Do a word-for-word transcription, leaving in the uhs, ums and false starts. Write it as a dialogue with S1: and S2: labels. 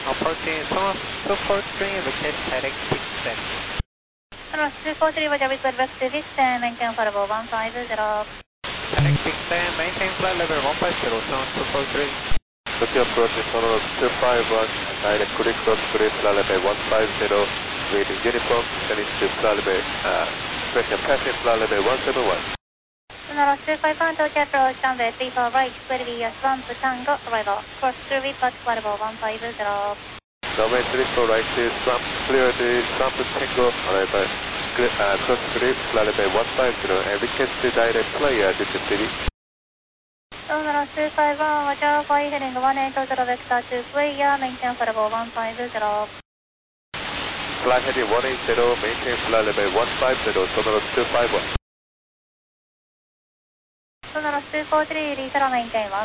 S1: approaching Sonos two four three, request direct descent.
S2: Sonos two four three, Roger, with back to descent, maintain for level one five zero.
S1: Direct descent, maintain flight level one five zero, Sonos two four three.
S3: Tokyo approaching Sonos two five one, direct quick cross clear flight level one five zero, with uniform, descending to flight level, uh, pressure passing flight level one seven one.
S2: Sonos two five one, Tokyo approach, runway three four right, square V S one to Tango, arrival, cross through report for level one five zero.
S3: Runway three four right is Trump, clear the Trump Tango, arrival, uh, cross three, flight level one five zero, and request the direct player to the city.
S2: Sonos two five one, Roger, fly heading one eight zero vector to clear, maintain for level one five zero.
S3: Fly heading one eight zero, maintain flight level one five zero, Sonos two five one.
S2: Sonos two four three, Lisa, maintain one.